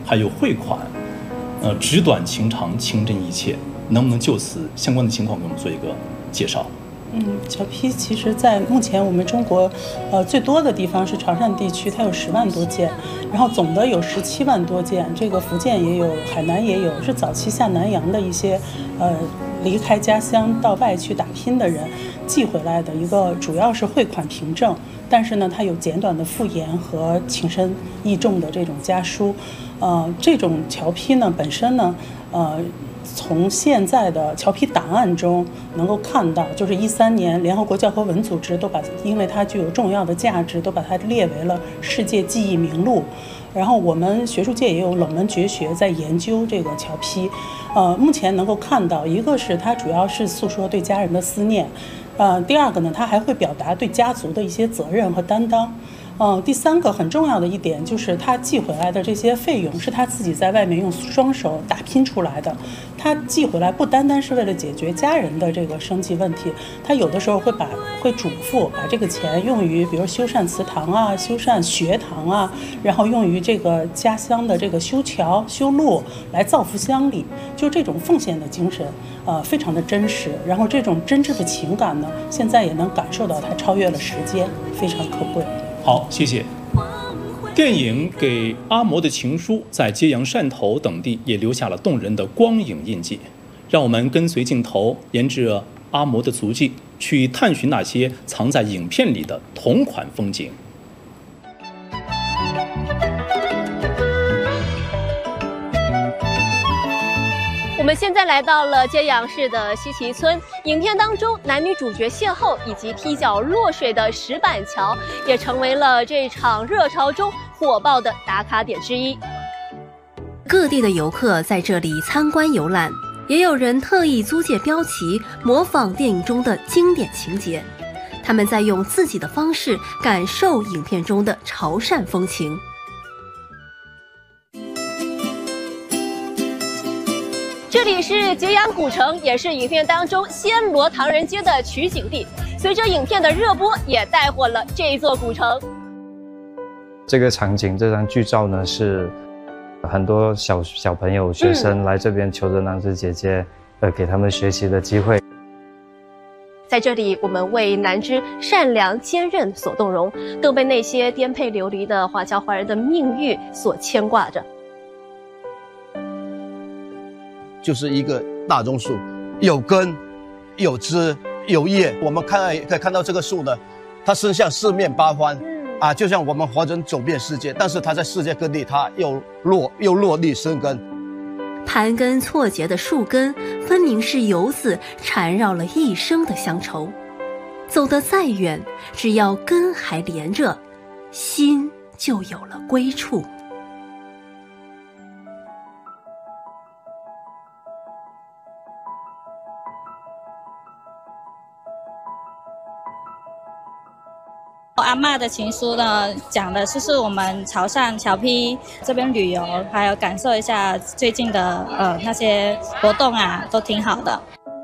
还有汇款，纸短情长，情真意切，能不能就此相关的情况给我们做一个介绍？ 侨批其实在目前我们中国，最多的地方是潮汕地区，它有10万多件，然后总的有17万多件。这个福建也有，海南也有，是早期下南洋的一些，离开家乡到外去打拼的人寄回来的一个，主要是汇款凭证。但是呢，它有简短的复言和情深意重的这种家书。这种侨批呢，本身呢，从现在的侨批档案中能够看到，就是13年联合国教科文组织都把，因为它具有重要的价值，都把它列为了世界记忆名录。然后我们学术界也有冷门绝学在研究这个侨批。目前能够看到，一个是它主要是诉说对家人的思念，第二个呢，它还会表达对家族的一些责任和担当。第三个很重要的一点就是他寄回来的这些费用是他自己在外面用双手打拼出来的，他寄回来不单单是为了解决家人的这个生计问题，他有的时候会嘱咐把这个钱用于比如修缮祠堂啊、修缮学堂啊，然后用于这个家乡的这个修桥修路，来造福乡里。就这种奉献的精神非常的真实，然后这种真挚的情感呢，现在也能感受到它超越了时间，非常可贵。 好，谢谢。电影《给阿嬷的情书》在揭阳、汕头等地也留下了动人的光影印记。让我们跟随镜头，沿着阿嬷的足迹，去探寻那些藏在影片里的同款风景。 我们现在来到了揭阳市的西岐村，影片当中男女主角邂逅以及踢脚落水的石板桥，也成为了这场热潮中火爆的打卡点之一。 各地的游客在这里参观游览，也有人特意租借标旗，模仿电影中的经典情节。他们在用自己的方式感受影片中的潮汕风情。 这里是揭阳古城，也是影片当中暹罗唐人街的取景地。随着影片的热播，也带火了这一座古城。 这个场景，这张剧照呢，是很多小朋友、学生来这边求着南枝姐姐，给他们学习的机会。 在这里，我们为南枝善良坚韧所动容，更被那些颠沛流离的华侨华人的命运所牵挂着。 就是一个大榕树，有根、有枝、有叶。我们可以看到这个树呢，它伸向四面八方，就像我们华人走遍世界，但是它在世界各地，它又落地生根。 盘根错节的树根，分明是游子缠绕了一生的乡愁。走得再远，只要根还连着，心就有了归处。 阿嬷的情书呢，讲的就是我们潮汕侨批这边旅游，还有感受一下最近的那些活动啊，都挺好的。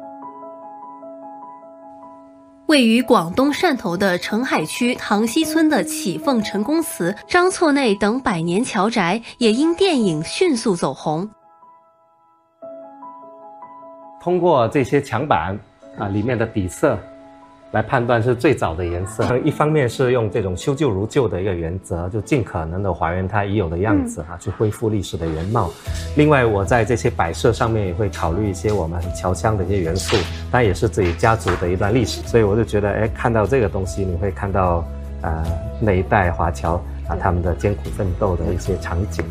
位于广东汕头的澄海区塘溪村的启凤陈公祠、张错内等百年侨宅，也因电影迅速走红。 通过这些墙板里面的底色来判断是最早的颜色。一方面是用这种修旧如旧的一个原则，就尽可能的还原它已有的样子去恢复历史的原貌。另外，我在这些摆设上面也会考虑一些我们侨乡的一些元素，它也是自己家族的一段历史。所以我就觉得，看到这个东西，你会看到那一代华侨他们的艰苦奋斗的一些场景。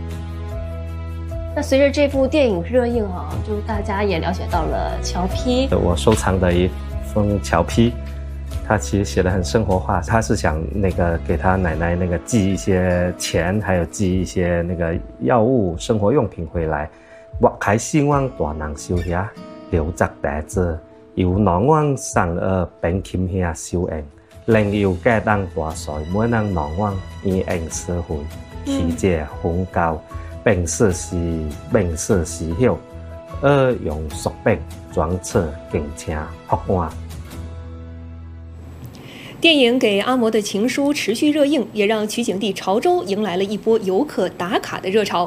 那随着这部电影热映就大家也了解到了侨批。 我收藏的一封侨批，他其实写得很生活化，他是想给他奶奶寄一些钱，还有寄一些药物、生活用品回来。我还希望大人收下，留着袋子，由南灣生並欠下收應，令要家當大帥，每能南灣以應社會，其借奉教，並是時hiệu。用熟饼装册敬请福官。 电影《给阿嬷的情书》持续热映，也让取景地潮州迎来了一波游客打卡的热潮。